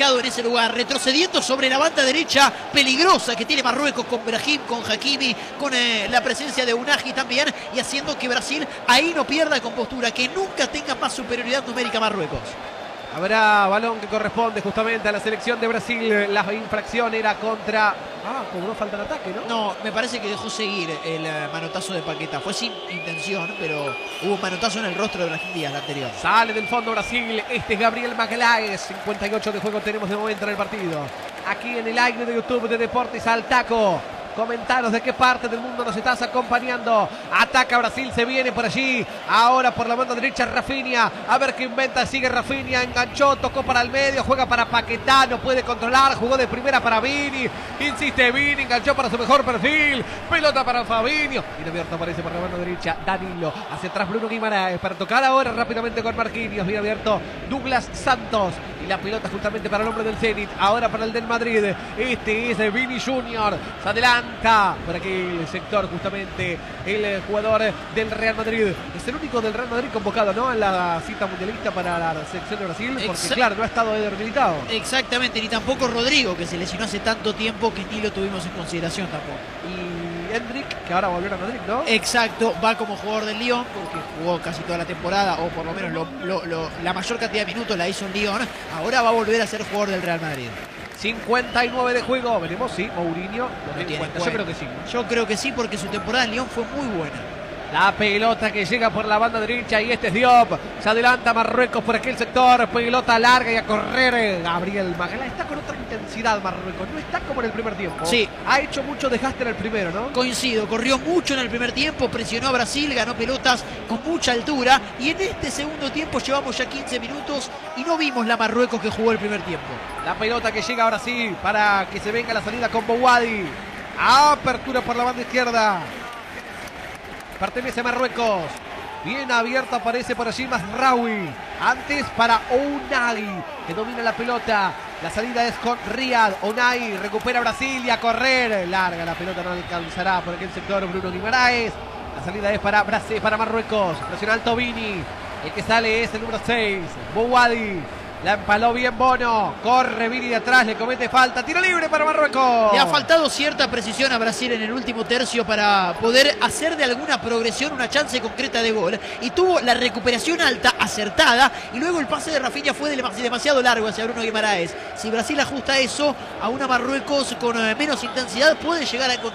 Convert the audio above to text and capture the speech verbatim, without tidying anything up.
ubicado en ese lugar, retrocediendo sobre la banda derecha peligrosa que tiene Marruecos con Brahim, con Hakimi, con eh, la presencia de Unagi también, y haciendo que Brasil ahí no pierda compostura, que nunca tenga más superioridad numérica Marruecos. Habrá balón que corresponde justamente a la selección de Brasil. La infracción era contra... Ah, como no falta el ataque, ¿no? No, me parece que dejó seguir el uh, manotazo de Paquetá. Fue sin intención, pero hubo un manotazo en el rostro de Brahim Díaz, la anterior. Sale del fondo Brasil. Este es Gabriel Magalhães. cincuenta y ocho de juego tenemos de momento en el partido. Aquí en el aire de YouTube de Deportes al Taco. Comentaros de qué parte del mundo nos estás acompañando. Ataca Brasil, se viene por allí. Ahora por la banda derecha Rafinha. A ver qué inventa, sigue Rafinha. Enganchó, tocó para el medio, juega para Paquetá. No puede controlar, jugó de primera para Vini. Insiste Vini, enganchó para su mejor perfil. Pelota para Fabinho. Y abierto aparece por la banda derecha Danilo. Hacia atrás Bruno Guimaraes para tocar ahora rápidamente con Marquinhos. Bien abierto Douglas Santos. Y la pelota justamente para el hombre del Zenit. Ahora para el del Madrid. Este es Vini Junior. Se adelanta por aquí el sector justamente el jugador del Real Madrid. Es el único del Real Madrid convocado, ¿no?, en la cita mundialista para la selección de Brasil. Porque Exa claro, no ha estado debilitado. Exactamente, ni tampoco Rodrigo, que se lesionó hace tanto tiempo que ni lo tuvimos en consideración tampoco. Y Endrick, que ahora volvió a Madrid, ¿no? Exacto, va como jugador del Lyon, porque jugó casi toda la temporada, o por lo menos lo, lo, lo, la mayor cantidad de minutos la hizo en Lyon. Ahora va a volver a ser jugador del Real Madrid. cincuenta y nueve de juego, veremos si Mourinho lo tiene en cuenta. Yo creo que sí. Yo creo que sí, porque su temporada en Lyon fue muy buena. La pelota que llega por la banda derecha y este es Diop. Se adelanta Marruecos por aquel sector. Pelota larga y a correr Gabriel Magalhães. Está con otra intensidad Marruecos. No está como en el primer tiempo. Sí. Ha hecho mucho desgaste en el primero, ¿no? Coincido. Corrió mucho en el primer tiempo. Presionó a Brasil. Ganó pelotas con mucha altura. Y en este segundo tiempo llevamos ya quince minutos y no vimos la Marruecos que jugó el primer tiempo. La pelota que llega ahora sí para que se venga la salida con Bouhaddi. Apertura por la banda izquierda. Pertenece a Marruecos. Bien abierto aparece por allí Mazraoui. Antes para Unai, que domina la pelota. La salida es con Riyad. Unai recupera Brasil y a correr. Larga la pelota, no alcanzará por aquel sector Bruno Guimaraes. La salida es para Brasil, para Marruecos. Presiona alto Vini. El que sale es el número seis, Bouhaddi. La empaló bien Bono. Corre Vini de atrás, le comete falta. Tiro libre para Marruecos. Le ha faltado cierta precisión a Brasil en el último tercio para poder hacer de alguna progresión una chance concreta de gol. Y tuvo la recuperación alta, acertada. Y luego el pase de Rafinha fue demasiado largo hacia Bruno Guimaraes. Si Brasil ajusta eso a una Marruecos con menos intensidad, puede llegar a encontrar